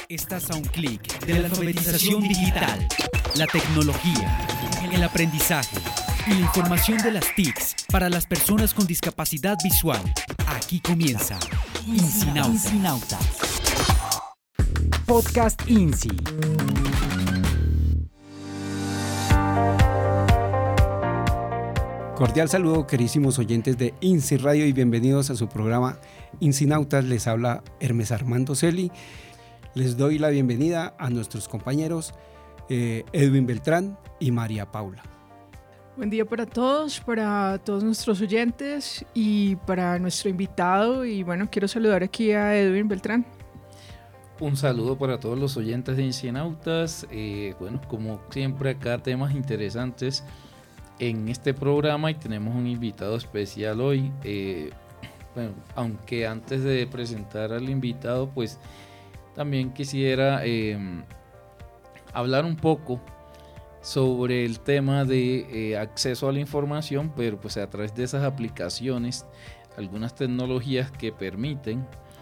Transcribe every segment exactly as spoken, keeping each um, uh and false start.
Estás a un clic de la alfabetización digital, la tecnología, el aprendizaje y la información de las T I Cs para las personas con discapacidad visual. Aquí comienza INSINAUTA. Podcast INSI. Cordial saludo, queridísimos oyentes de INSI Radio, y bienvenidos a su programa INSINAUTAS. Les habla Hermes Armando Celi. Les doy la bienvenida a nuestros compañeros eh, Edwin Beltrán y María Paula. Buen día para todos, para todos nuestros oyentes y para nuestro invitado. Y bueno, quiero saludar aquí a Edwin Beltrán. Un saludo para todos los oyentes de INSINAUTAS. Eh, bueno, como siempre acá temas interesantes en este programa y tenemos un invitado especial hoy. Eh, bueno, aunque antes de presentar al invitado, pues también quisiera eh, hablar un poco sobre el tema de eh, acceso a la información, pero pues a través de esas aplicaciones, algunas tecnologías que permiten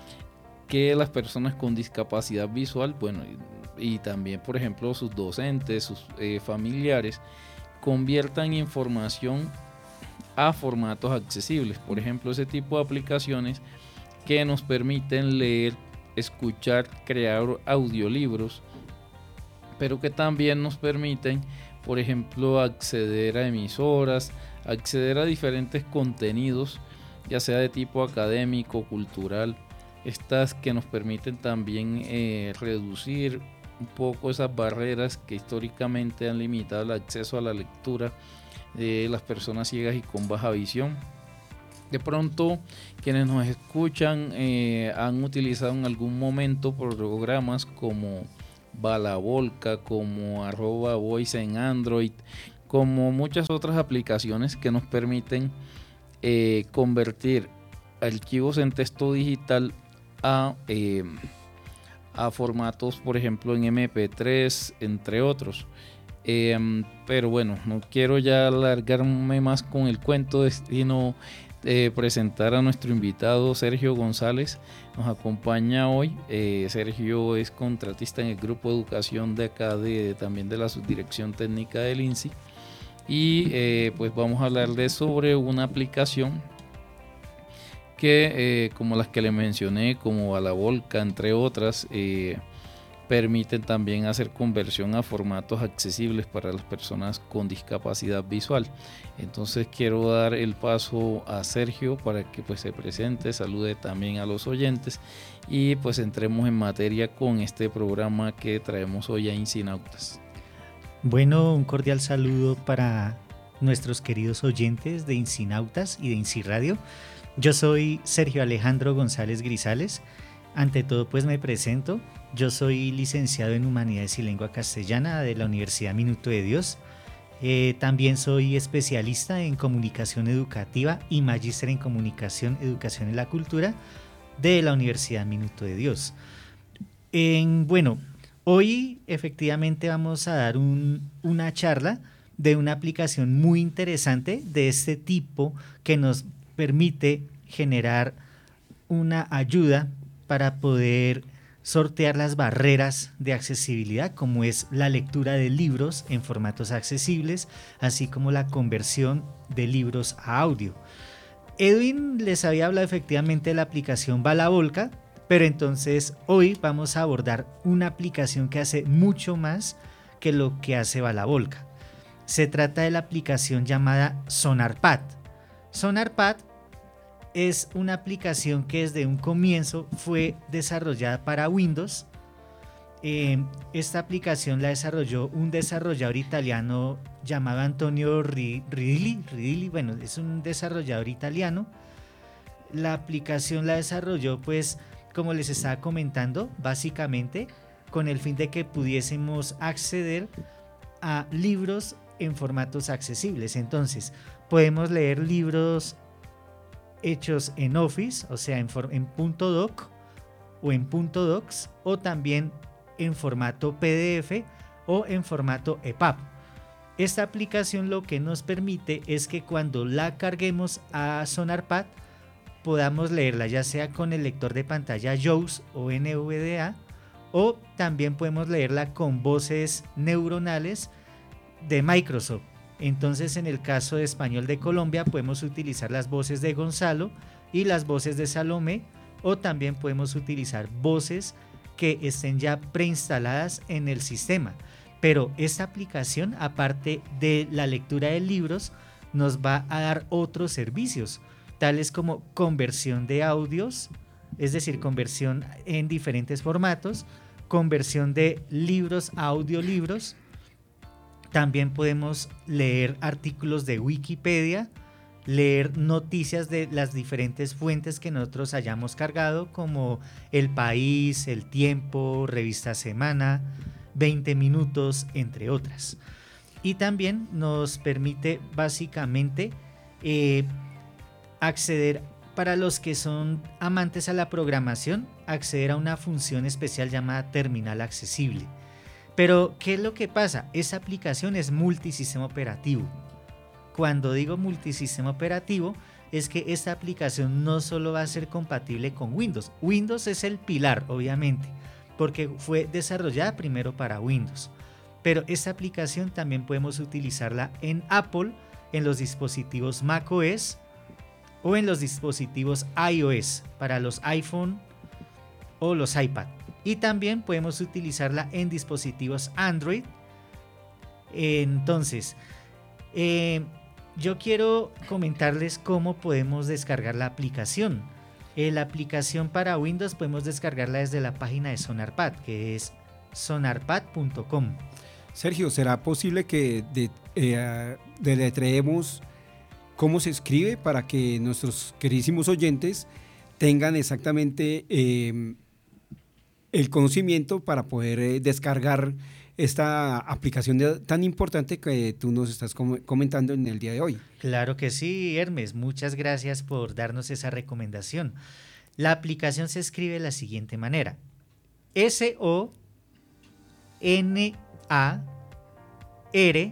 que las personas con discapacidad visual, bueno, y, y también por ejemplo sus docentes, sus eh, familiares, conviertan información a formatos accesibles. Por ejemplo, ese tipo de aplicaciones que nos permiten leer, escuchar, crear audiolibros, pero que también nos permiten, por ejemplo, acceder a emisoras, acceder a diferentes contenidos, ya sea de tipo académico, cultural, estas que nos permiten también eh, reducir un poco esas barreras que históricamente han limitado el acceso a la lectura de las personas ciegas y con baja visión. De pronto, quienes nos escuchan eh, han utilizado en algún momento programas como Balabolka, como arroba voice en Android, como muchas otras aplicaciones que nos permiten eh, convertir archivos en texto digital a, eh, a formatos, por ejemplo, en eme pe tres, entre otros. Eh, pero bueno, no quiero ya alargarme más con el cuento, sino Eh, presentar a nuestro invitado Sergio González. Nos acompaña hoy. eh, Sergio es contratista en el grupo de educación de acá, de, también de la subdirección técnica del INSI, y eh, pues vamos a hablarle sobre una aplicación que eh, como las que le mencioné, como Balabolka, entre otras, eh, permiten también hacer conversión a formatos accesibles para las personas con discapacidad visual. Entonces quiero dar el paso a Sergio para que pues se presente, salude también a los oyentes y pues entremos en materia con este programa que traemos hoy a INSINAUTAS. Bueno, un cordial saludo para nuestros queridos oyentes de INSINAUTAS y de INSI Radio. Yo soy Sergio Alejandro González Grisales. Ante todo pues me presento. Yo soy licenciado en Humanidades y Lengua Castellana de la Universidad Minuto de Dios. Eh, también soy especialista en Comunicación Educativa y magíster en Comunicación, Educación y la Cultura de la Universidad Minuto de Dios. En, bueno, hoy efectivamente vamos a dar un, una charla de una aplicación muy interesante de este tipo que nos permite generar una ayuda para poder sortear las barreras de accesibilidad, como es la lectura de libros en formatos accesibles, así como la conversión de libros a audio. Edwin les había hablado efectivamente de la aplicación Balabolka, pero entonces hoy vamos a abordar una aplicación que hace mucho más que lo que hace Balabolka. Se trata de la aplicación llamada SonarPad. SonarPad es una aplicación que desde un comienzo fue desarrollada para Windows. Eh, esta aplicación la desarrolló un desarrollador italiano llamado Antonio Ridili, Ridili, bueno, es un desarrollador italiano. La aplicación la desarrolló, pues, como les estaba comentando, básicamente con el fin de que pudiésemos acceder a libros en formatos accesibles. Entonces, podemos leer libros hechos en Office, o sea, en, for, en .doc o en .docs, o también en formato pe de efe o en formato e pub. Esta aplicación lo que nos permite es que cuando la carguemos a SonarPad podamos leerla ya sea con el lector de pantalla JAWS o ene ve de a o también podemos leerla con voces neuronales de Microsoft. Entonces, en el caso de Español de Colombia, podemos utilizar las voces de Gonzalo y las voces de Salomé, o también podemos utilizar voces que estén ya preinstaladas en el sistema. Pero esta aplicación, aparte de la lectura de libros, nos va a dar otros servicios, tales como conversión de audios, es decir, conversión en diferentes formatos, conversión de libros a audiolibros. También podemos leer artículos de Wikipedia, leer noticias de las diferentes fuentes que nosotros hayamos cargado, como El País, El Tiempo, Revista Semana, veinte minutos, entre otras. Y también nos permite básicamente eh, acceder, para los que son amantes a la programación, acceder a una función especial llamada terminal accesible. Pero, ¿qué es lo que pasa? Esa aplicación es multisistema operativo. Cuando digo multisistema operativo, es que esta aplicación no solo va a ser compatible con Windows. Windows es el pilar, obviamente, porque fue desarrollada primero para Windows. Pero esta aplicación también podemos utilizarla en Apple, en los dispositivos macOS o en los dispositivos iOS para los iPhone o los iPad. Y también podemos utilizarla en dispositivos Android. Entonces, eh, yo quiero comentarles cómo podemos descargar la aplicación. Eh, la aplicación para Windows podemos descargarla desde la página de SonarPad, que es sonarpad punto com. Sergio, ¿será posible que de, eh, deletreemos cómo se escribe para que nuestros queridísimos oyentes tengan exactamente eh, el conocimiento para poder eh, descargar esta aplicación de, tan importante que tú nos estás com- comentando en el día de hoy? Claro que sí, Hermes, muchas gracias por darnos esa recomendación. La aplicación se escribe de la siguiente manera: S O N A R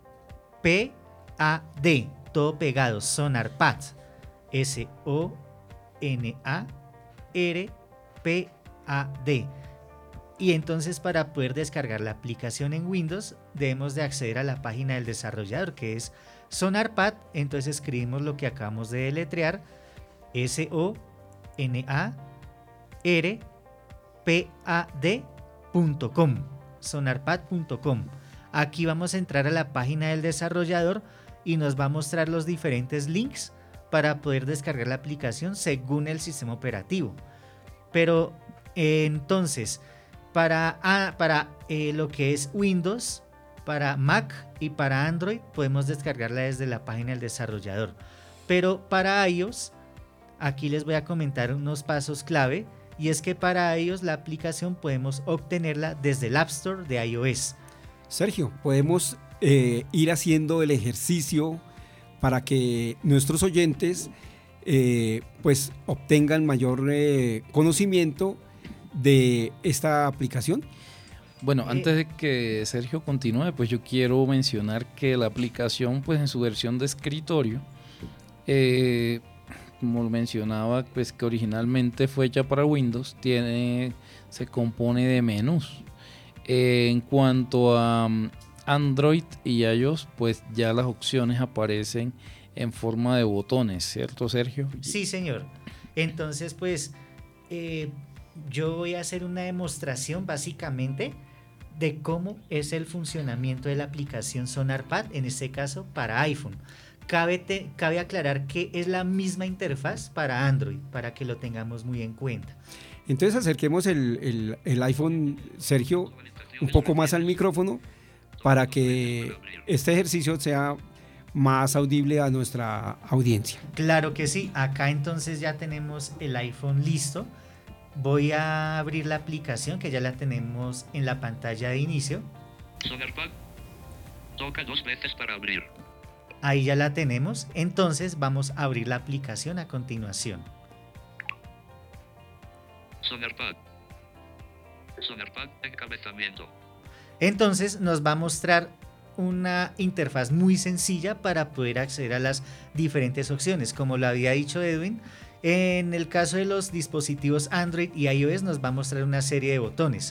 P A D, todo pegado, SonarPad. S O N A R P A D. Y entonces, para poder descargar la aplicación en Windows, debemos de acceder a la página del desarrollador, que es SonarPad. Entonces escribimos lo que acabamos de deletrear: S O N A R P A D punto com, sonarpad punto com. Aquí vamos a entrar a la página del desarrollador y nos va a mostrar los diferentes links para poder descargar la aplicación según el sistema operativo. Pero eh, entonces, para, ah, para eh, lo que es Windows, para Mac y para Android, podemos descargarla desde la página del desarrollador. Pero para iOS, aquí les voy a comentar unos pasos clave, y es que para iOS la aplicación podemos obtenerla desde el App Store de iOS. Sergio, podemos eh, ir haciendo el ejercicio para que nuestros oyentes eh, pues obtengan mayor eh, conocimiento de esta aplicación. Bueno, antes de que Sergio continúe, pues yo quiero mencionar que la aplicación, pues en su versión de escritorio, eh, como lo mencionaba, pues que originalmente fue hecha para Windows, tiene, se compone de menús. Eh, en cuanto a um, Android y iOS, pues ya las opciones aparecen en forma de botones, ¿cierto, Sergio? Sí, señor. Entonces, pues eh, yo voy a hacer una demostración básicamente de cómo es el funcionamiento de la aplicación SonarPad, en este caso para iPhone. Cabe, te, cabe aclarar que es la misma interfaz para Android, para que lo tengamos muy en cuenta. Entonces acerquemos el, el, el iPhone, Sergio, un poco más al micrófono para que este ejercicio sea más audible a nuestra audiencia. Claro que sí. Acá entonces ya tenemos el iPhone listo. Voy a abrir la aplicación, que ya la tenemos en la pantalla de inicio. SonarPad. Toca dos veces para abrir. Ahí ya la tenemos. Entonces vamos a abrir la aplicación a continuación. SonarPad. SonarPad, encabezamiento. Entonces nos va a mostrar una interfaz muy sencilla para poder acceder a las diferentes opciones. Como lo había dicho Edwin, En el caso de los dispositivos Android y iOS nos va a mostrar una serie de botones.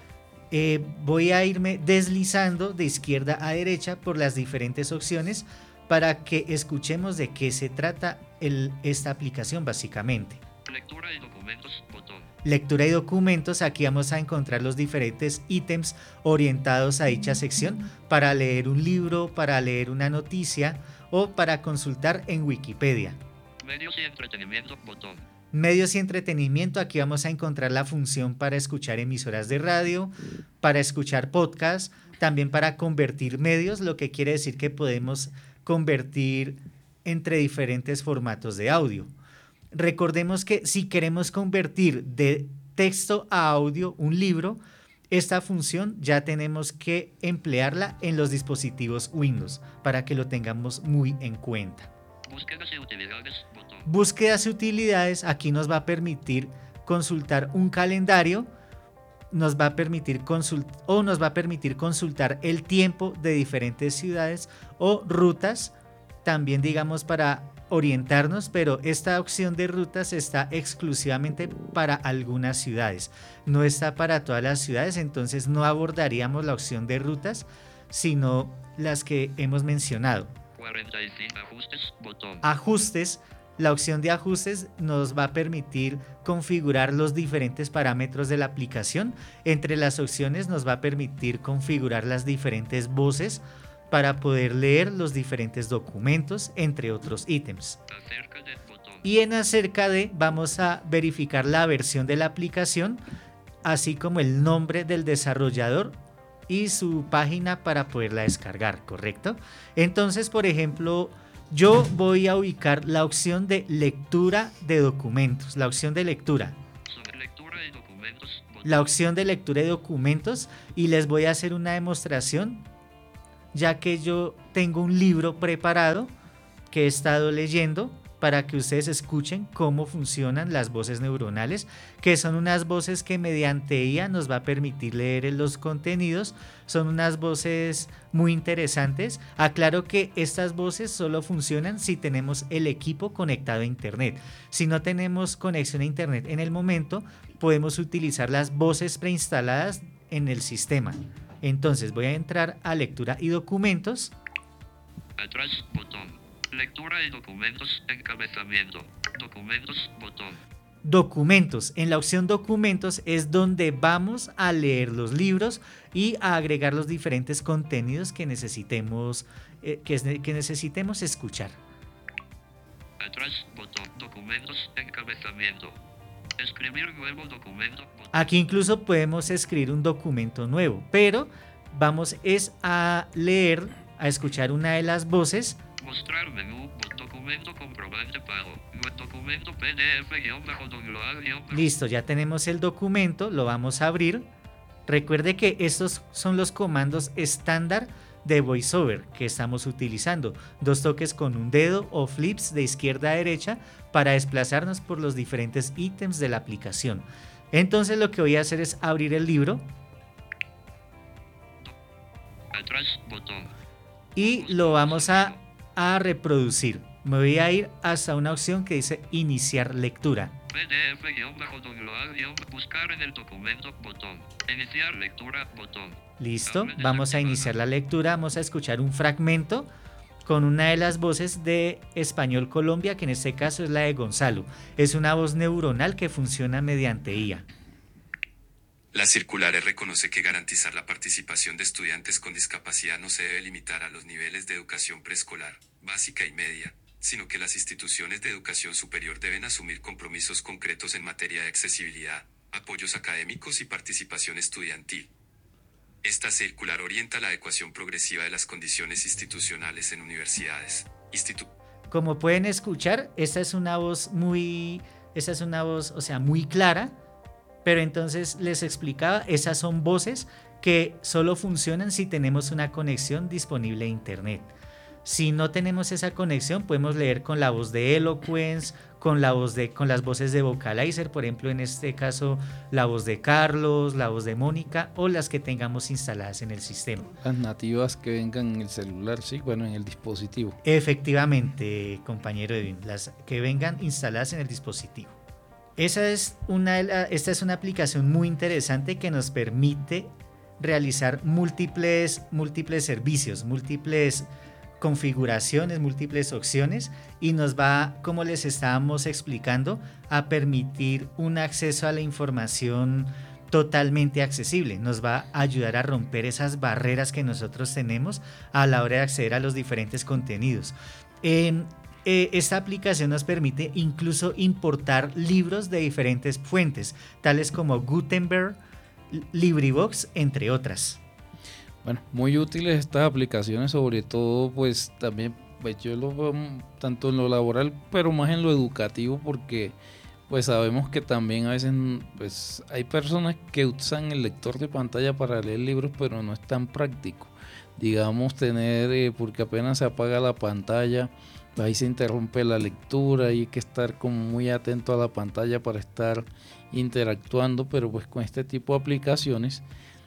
Eh, voy a irme deslizando de izquierda a derecha por las diferentes opciones para que escuchemos de qué se trata el, esta aplicación básicamente. Lectura y documentos, botón. Lectura y documentos, aquí vamos a encontrar los diferentes ítems orientados a dicha sección para leer un libro, para leer una noticia o para consultar en Wikipedia. Medios y entretenimiento, botón. Medios y entretenimiento, aquí vamos a encontrar la función para escuchar emisoras de radio, para escuchar podcasts, también para convertir medios, lo que quiere decir que podemos convertir entre diferentes formatos de audio. Recordemos que si queremos convertir de texto a audio un libro, esta función ya tenemos que emplearla en los dispositivos Windows para que lo tengamos muy en cuenta. Búsquedas y utilidades, botón. Búsquedas y utilidades, aquí nos va a permitir consultar un calendario, nos va a permitir consult o nos va a permitir consultar el tiempo de diferentes ciudades o rutas, también digamos para orientarnos, pero esta opción de rutas está exclusivamente para algunas ciudades, no está para todas las ciudades, entonces no abordaríamos la opción de rutas, sino las que hemos mencionado. cuarenta y cinco ajustes, botón. Ajustes, la opción de ajustes nos va a permitir configurar los diferentes parámetros de la aplicación. Entre las opciones nos va a permitir configurar las diferentes voces para poder leer los diferentes documentos, entre otros ítems. Acerca de, botón. Y en acerca de vamos a verificar la versión de la aplicación, así como el nombre del desarrollador y su página para poderla descargar, ¿correcto? Entonces, por ejemplo, yo voy a ubicar la opción de lectura de documentos, la opción de lectura. Sobre lectura y documentos, botón. La opción de lectura de documentos y les voy a hacer una demostración, ya que yo tengo un libro preparado que he estado leyendo para que ustedes escuchen cómo funcionan las voces neuronales, que son unas voces que mediante I A nos va a permitir leer los contenidos. Son unas voces muy interesantes. Aclaro que estas voces solo funcionan si tenemos el equipo conectado a internet. Si no tenemos conexión a internet en el momento, podemos utilizar las voces preinstaladas en el sistema. Entonces voy a entrar a lectura y documentos. Atrás, botón. Lectura y documentos, encabezamiento. Documentos, botón. Documentos. En la opción documentos es donde vamos a leer los libros y a agregar los diferentes contenidos que necesitemos, eh, que, que necesitemos escuchar. Atrás, botón. Documentos, encabezamiento. Escribir nuevo documento, botón. Aquí incluso podemos escribir un documento nuevo, pero vamos es a leer, a escuchar una de las voces. Mostrar menú, documento comprobante pago. Documento P D F-download. Listo, ya tenemos el documento, lo vamos a abrir. Recuerde que estos son los comandos estándar de VoiceOver que estamos utilizando. Dos toques con un dedo o flips de izquierda a derecha para desplazarnos por los diferentes ítems de la aplicación. Entonces lo que voy a hacer es abrir el libro. Atrás, botón. Y lo vamos a a reproducir. Me voy a ir hasta una opción que dice iniciar lectura. P D F-download, buscar en el documento, botón. Iniciar lectura, botón. Listo, vamos a iniciar la lectura, vamos a escuchar un fragmento con una de las voces de Español Colombia, que en este caso es la de Gonzalo. Es una voz neuronal que funciona mediante I A. La circular reconoce que garantizar la participación de estudiantes con discapacidad no se debe limitar a los niveles de educación preescolar, básica y media, sino que las instituciones de educación superior deben asumir compromisos concretos en materia de accesibilidad, apoyos académicos y participación estudiantil. Esta circular orienta la adecuación progresiva de las condiciones institucionales en universidades. Institu- Como pueden escuchar, esta es una voz muy, esta es una voz, o sea, muy clara. Pero entonces les explicaba, esas son voces que solo funcionan si tenemos una conexión disponible a internet. Si no tenemos esa conexión, podemos leer con la voz de Eloquence, con la voz de, con las voces de Vocalizer, por ejemplo, en este caso, la voz de Carlos, la voz de Mónica, o las que tengamos instaladas en el sistema. Las nativas que vengan en el celular, sí, bueno, en el dispositivo. Efectivamente, compañero Edwin, las que vengan instaladas en el dispositivo. Esa es una, esta es una aplicación muy interesante que nos permite realizar múltiples, múltiples servicios, múltiples configuraciones, múltiples opciones, y nos va, como les estábamos explicando, a permitir un acceso a la información totalmente accesible. Nos va a ayudar a romper esas barreras que nosotros tenemos a la hora de acceder a los diferentes contenidos. Eh, eh, esta aplicación nos permite incluso importar libros de diferentes fuentes, tales como Gutenberg, LibriVox, entre otras. Bueno, muy útiles estas aplicaciones, sobre todo pues también pues yo lo veo tanto en lo laboral, pero más en lo educativo, porque pues sabemos que también a veces pues hay personas que usan el lector de pantalla para leer libros, pero no es tan práctico. Digamos tener, eh, porque apenas se apaga la pantalla, ahí se interrumpe la lectura y hay que estar como muy atento a la pantalla para estar interactuando, pero pues con este tipo de aplicaciones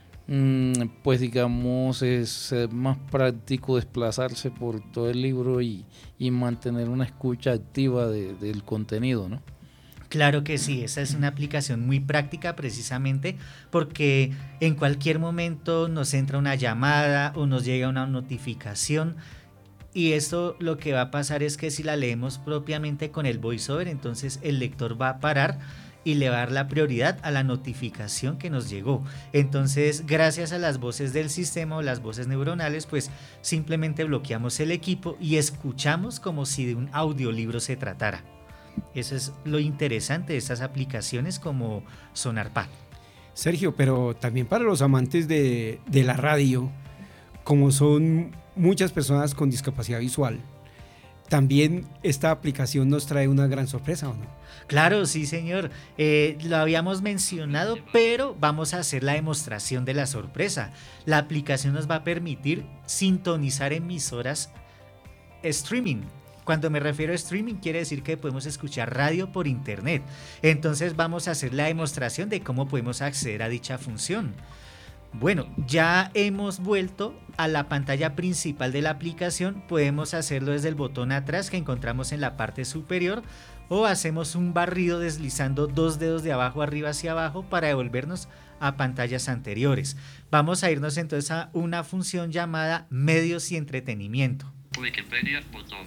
pues digamos es más práctico desplazarse por todo el libro y, y mantener una escucha activa de, del contenido, ¿no? Claro que sí, esa es una aplicación muy práctica precisamente porque en cualquier momento nos entra una llamada o nos llega una notificación, y esto lo que va a pasar es que si la leemos propiamente con el VoiceOver, entonces el lector va a parar y le va a dar la prioridad a la notificación que nos llegó. Entonces, gracias a las voces del sistema o las voces neuronales, pues simplemente bloqueamos el equipo y escuchamos como si de un audiolibro se tratara. Eso es lo interesante de estas aplicaciones como SonarPad. Sergio, pero también para los amantes de, de la radio, como son muchas personas con discapacidad visual, también esta aplicación nos trae una gran sorpresa, ¿o no? Claro, sí, señor. Eh, lo habíamos mencionado, pero vamos a hacer la demostración de la sorpresa. La aplicación nos va a permitir sintonizar emisoras streaming. Cuando me refiero a streaming, quiere decir que podemos escuchar radio por internet. Entonces vamos a hacer la demostración de cómo podemos acceder a dicha función. Bueno, ya hemos vuelto a la pantalla principal de la aplicación. Podemos hacerlo desde el botón atrás que encontramos en la parte superior, o hacemos un barrido deslizando dos dedos de abajo arriba hacia abajo para devolvernos a pantallas anteriores. Vamos a irnos entonces a una función llamada medios y entretenimiento. Wikipedia, botón.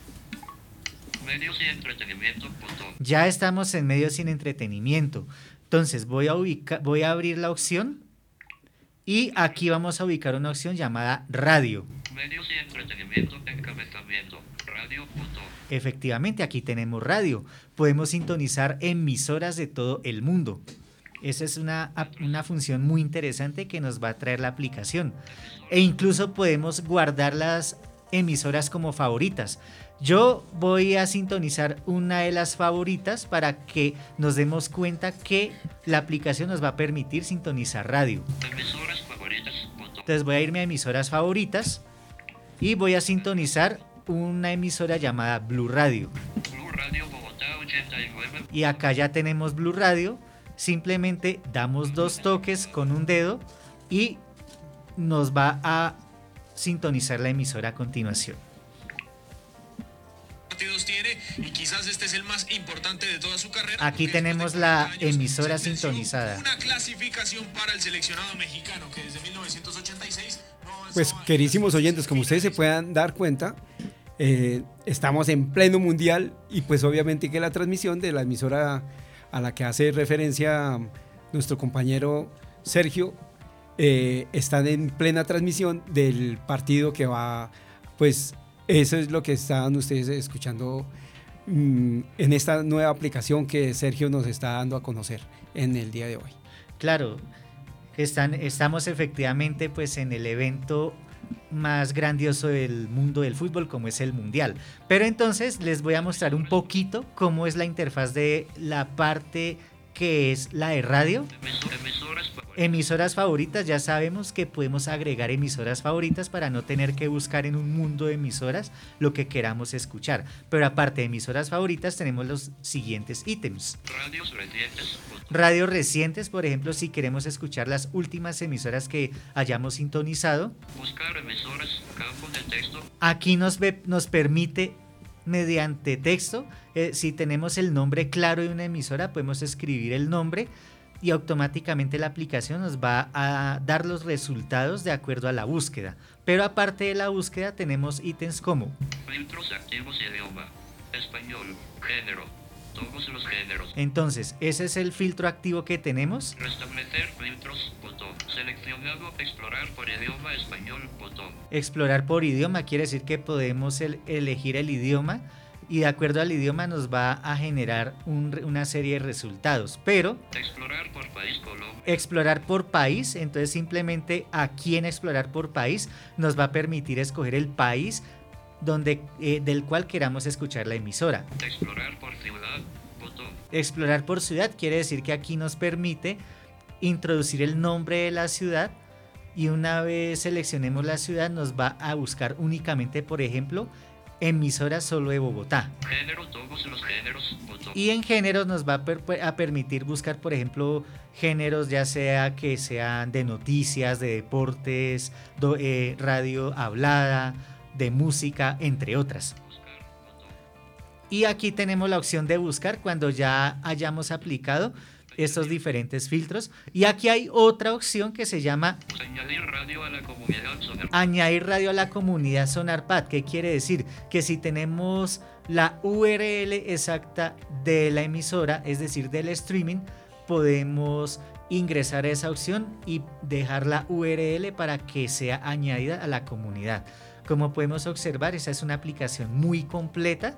Medios y entretenimiento, botón. Ya estamos en medios y entretenimiento. Entonces voy a, ubicar, voy a abrir la opción y aquí vamos a ubicar una opción llamada radio. Medios y entretenimiento, encabezamiento, radio, botón. Efectivamente, aquí tenemos radio. Podemos sintonizar emisoras de todo el mundo. Esa es una, una función muy interesante que nos va a traer la aplicación. E incluso podemos guardar las emisoras como favoritas. Yo voy a sintonizar una de las favoritas para que nos demos cuenta que la aplicación nos va a permitir sintonizar radio. Emisoras favoritas, botón. Entonces voy a irme a emisoras favoritas y voy a sintonizar una emisora llamada Blue Radio. Blue Radio Bogotá ochenta y nueve. Y acá ya tenemos Blue Radio. Simplemente damos dos toques con un dedo y nos va a sintonizar la emisora a continuación. Tiene, y quizás este es el más importante de toda su carrera. Aquí tenemos la emisora sintonizada. Una clasificación para el seleccionado mexicano que desde mil novecientos ochenta y seis no pues queridísimos oyentes, como ustedes se puedan dar cuenta, eh, estamos en pleno mundial y pues obviamente que la transmisión de la emisora a la que hace referencia nuestro compañero Sergio eh, están en plena transmisión del partido que va, pues eso es lo que están ustedes escuchando mmm, en esta nueva aplicación que Sergio nos está dando a conocer en el día de hoy. Claro, están, estamos efectivamente pues en el evento más grandioso del mundo del fútbol, como es el Mundial. Pero entonces les voy a mostrar un poquito cómo es la interfaz de la parte que es la de radio. Emisoras favoritas. Emisoras favoritas, ya sabemos que podemos agregar emisoras favoritas para no tener que buscar en un mundo de emisoras lo que queramos escuchar. Pero aparte de emisoras favoritas tenemos los siguientes ítems. Radios recientes. Radios recientes, por ejemplo, si queremos escuchar las últimas emisoras que hayamos sintonizado. Buscar emisoras, campo de texto. Aquí nos, ve, nos permite, mediante texto, eh, si tenemos el nombre claro de una emisora, podemos escribir el nombre y automáticamente la aplicación nos va a dar los resultados de acuerdo a la búsqueda. Pero aparte de la búsqueda tenemos ítems como Filtros activos, idioma, español, género, todos los géneros. Entonces, ese es el filtro activo que tenemos. Restablecer filtros, botón. Seleccionado, explorar por idioma español, botón. Explorar por idioma quiere decir que podemos el, elegir el idioma y de acuerdo al idioma nos va a generar un, una serie de resultados. Pero Explorar por país, Colombia. explorar por país, entonces simplemente aquí en explorar por país nos va a permitir escoger el país donde, eh, del cual queramos escuchar la emisora. Explorar por ciudad, botón. Explorar por ciudad quiere decir que aquí nos permite introducir el nombre de la ciudad y una vez seleccionemos la ciudad nos va a buscar únicamente, por ejemplo, emisoras solo de Bogotá. Género, todos los géneros, botón. Y en géneros nos va a, per a permitir buscar, por ejemplo, géneros ya sea que sean de noticias, de deportes, do, eh, radio hablada, de música, entre otras. Y aquí tenemos la opción de buscar cuando ya hayamos aplicado estos diferentes filtros. Y aquí hay otra opción que se llama Añadir radio a la comunidad Sonar. Añadir radio a la comunidad SonarPad. ¿Qué quiere decir? Que si tenemos la U R L exacta de la emisora, es decir, del streaming, podemos ingresar a esa opción y dejar la U R L para que sea añadida a la comunidad. Como podemos observar, esa es una aplicación muy completa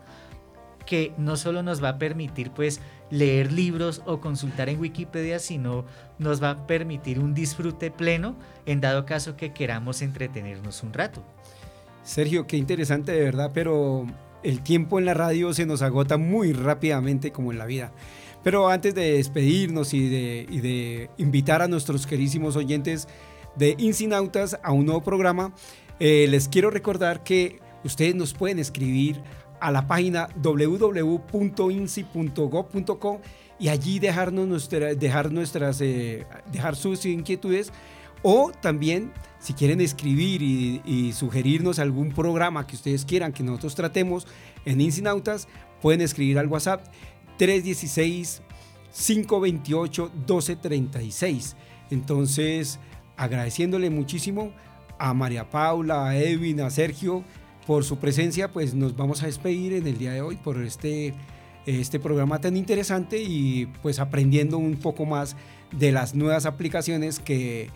que no solo nos va a permitir pues leer libros o consultar en Wikipedia, sino nos va a permitir un disfrute pleno en dado caso que queramos entretenernos un rato. Sergio, qué interesante de verdad, pero el tiempo en la radio se nos agota muy rápidamente como en la vida. Pero antes de despedirnos y de, y de invitar a nuestros queridísimos oyentes de Incinautas a un nuevo programa, eh, les quiero recordar que ustedes nos pueden escribir a la página doble u doble u doble u punto inci punto gob punto co y allí dejarnos nuestra, dejar, nuestras, eh, dejar sus inquietudes, o también si quieren escribir y, y sugerirnos algún programa que ustedes quieran que nosotros tratemos en Incinautas, pueden escribir al WhatsApp tres uno seis, cinco dos ocho, uno dos tres seis. Entonces, agradeciéndole muchísimo a María Paula, a Edwin, a Sergio por su presencia, pues nos vamos a despedir en el día de hoy por este, este programa tan interesante y pues aprendiendo un poco más de las nuevas aplicaciones que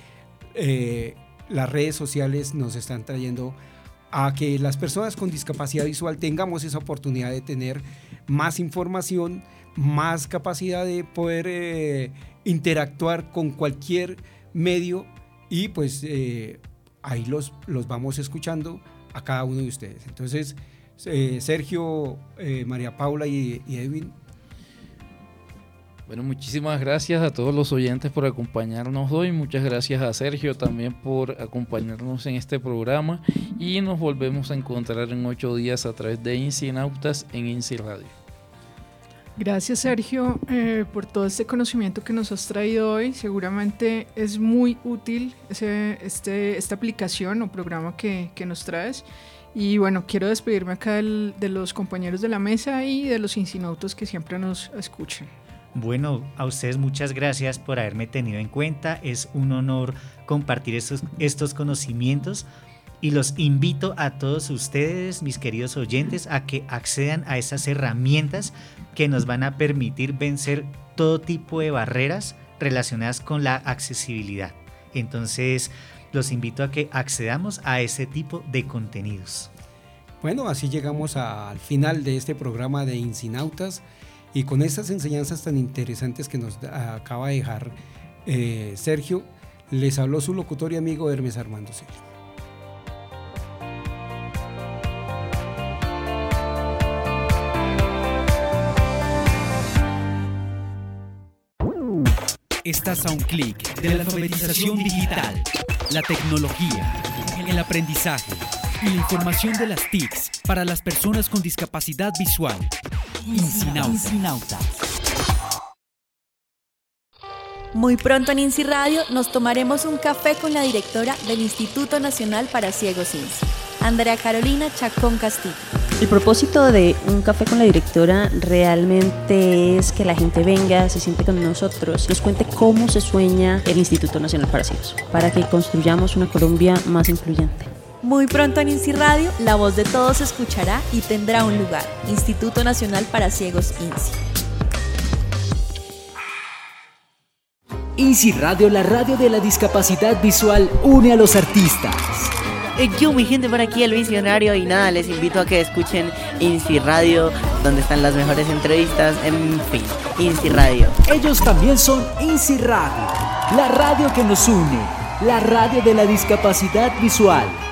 eh, las redes sociales nos están trayendo a que las personas con discapacidad visual tengamos esa oportunidad de tener más información, más capacidad de poder eh, interactuar con cualquier medio y pues eh, ahí los, los vamos escuchando a cada uno de ustedes. Entonces, eh, Sergio, eh, María Paula y, y Edwin. Bueno, muchísimas gracias a todos los oyentes por acompañarnos hoy. Muchas gracias a Sergio también por acompañarnos en este programa. Y nos volvemos a encontrar en ocho días a través de Incinautas en Inci Radio. Gracias, Sergio, eh, por todo este conocimiento que nos has traído hoy. Seguramente es muy útil ese, este, esta aplicación o programa que, que nos traes. Y bueno, quiero despedirme acá del, de los compañeros de la mesa y de los incinautos que siempre nos escuchan. Bueno, a ustedes muchas gracias por haberme tenido en cuenta. Es un honor compartir estos, estos conocimientos. Y los invito a todos ustedes, mis queridos oyentes, a que accedan a esas herramientas que nos van a permitir vencer todo tipo de barreras relacionadas con la accesibilidad. Entonces, los invito a que accedamos a ese tipo de contenidos. Bueno, así llegamos a, al final de este programa de Incinautas y con estas enseñanzas tan interesantes que nos da, acaba de dejar eh, Sergio, les habló su locutor y amigo Hermes Armando Celli. Estás a un clic de la alfabetización digital, la tecnología, el aprendizaje y la información de las T I Cs para las personas con discapacidad visual. Incinautas. Muy pronto en INSI Radio nos tomaremos un café con la directora del Instituto Nacional para Ciegos INSI, Andrea Carolina Chacón Castillo. El propósito de un café con la directora realmente es que la gente venga, se siente con nosotros, nos cuente cómo se sueña el Instituto Nacional para Ciegos, para que construyamos una Colombia más incluyente. Muy pronto en INSI Radio, la voz de todos se escuchará y tendrá un lugar. Instituto Nacional para Ciegos INSI. INSI Radio, la radio de la discapacidad visual, une a los artistas. Yo, mi gente, por aquí el visionario, y nada, les invito a que escuchen INSI Radio, donde están las mejores entrevistas, en fin, INSI Radio. Ellos también son INSI Radio, la radio que nos une, la radio de la discapacidad visual.